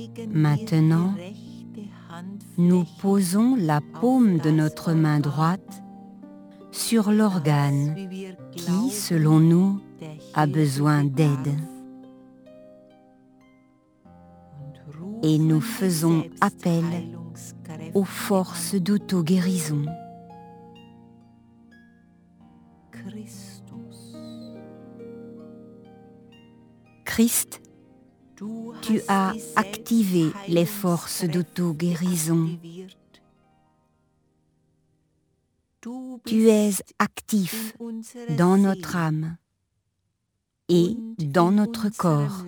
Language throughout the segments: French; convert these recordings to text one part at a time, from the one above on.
Maintenant, nous posons la paume de notre main droite sur l'organe qui, selon nous, a besoin d'aide. Et nous faisons appel aux forces d'auto-guérison. Christ, tu as activé les forces d'auto-guérison. Tu es actif dans notre âme et dans notre corps.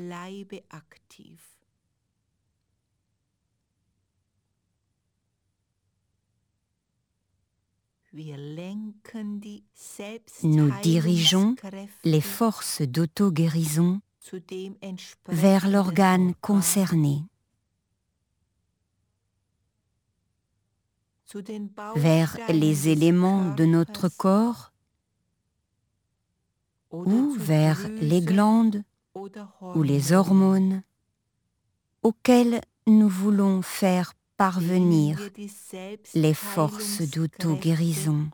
Nous dirigeons les forces d'auto-guérison vers l'organe concerné, vers les éléments de notre corps ou vers les glandes ou les hormones auxquelles nous voulons faire parvenir les forces d'auto-guérison.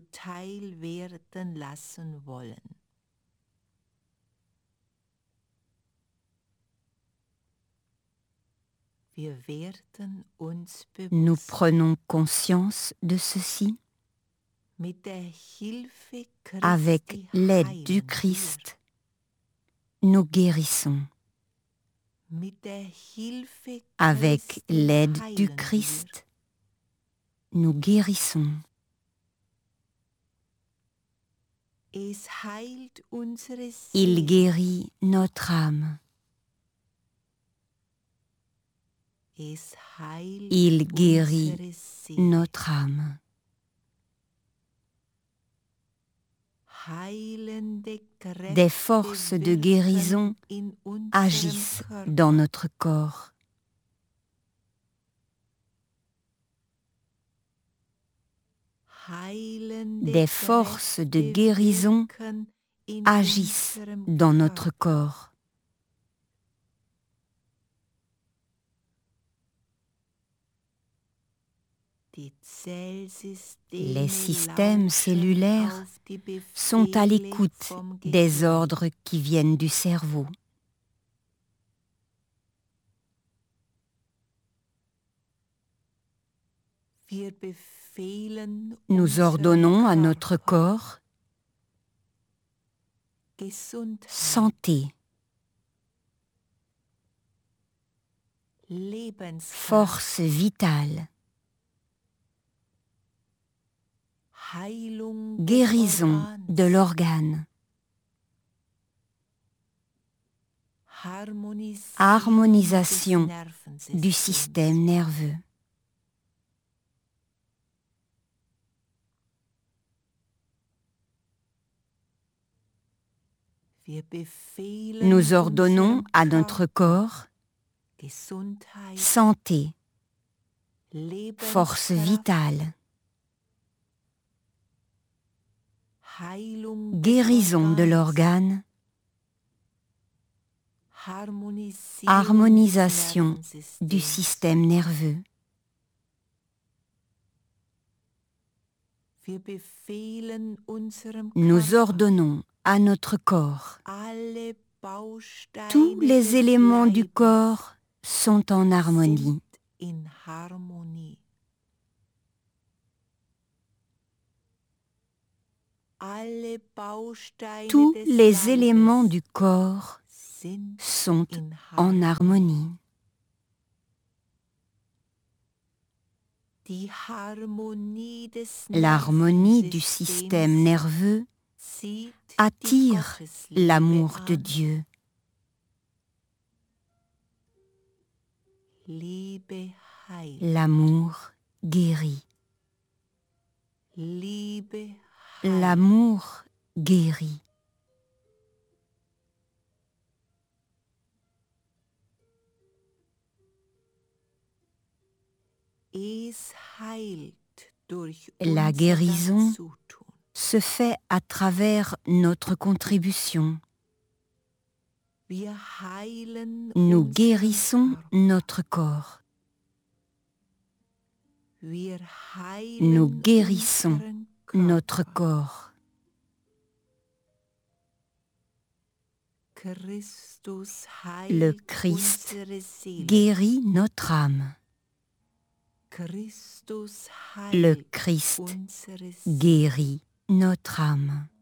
Nous prenons conscience de ceci. Avec l'aide du Christ, nous guérissons. Avec l'aide du Christ, nous guérissons. Il guérit notre âme. Il guérit notre âme. Des forces de guérison agissent dans notre corps. Des forces de guérison agissent dans notre corps. Les systèmes cellulaires sont à l'écoute des ordres qui viennent du cerveau. Nous ordonnons à notre corps santé, force vitale, guérison de l'organe, harmonisation du système nerveux. Nous ordonnons à notre corps santé, force vitale, guérison de l'organe, harmonisation du système nerveux. Nous ordonnons à notre corps. Tous les éléments du corps sont en harmonie. Tous les éléments du corps sont en harmonie. L'harmonie du système nerveux attire l'amour de Dieu. L'amour guérit. L'amour guérit. La guérison se fait à travers notre contribution. Nous guérissons notre corps. Nous guérissons notre corps. Le Christ guérit notre âme. Le Christ guérit notre âme.